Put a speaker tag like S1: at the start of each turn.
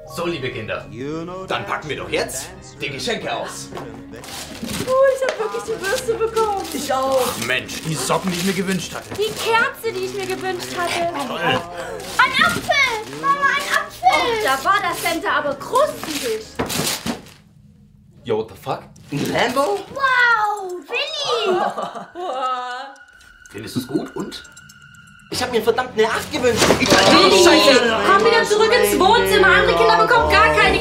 S1: So, liebe Kinder, dann packen wir doch jetzt die Geschenke aus.
S2: Ich hab wirklich die Bürste bekommen.
S3: Ich auch.
S1: Mensch, die Socken, die ich mir gewünscht hatte.
S2: Die Kerze, die ich mir gewünscht hatte.
S1: Toll.
S2: Ein Apfel! Mama, ein Apfel! Da war das Center aber krustig.
S1: Yo, what the fuck?
S3: Ein Lambo?
S2: Wow, Willi!
S1: Findest du es gut und?
S3: Ich hab mir verdammt eine 8 gewünscht.
S2: Willi, komm wieder zurück ins Wohnzimmer. Andere Kinder bekommen gar keine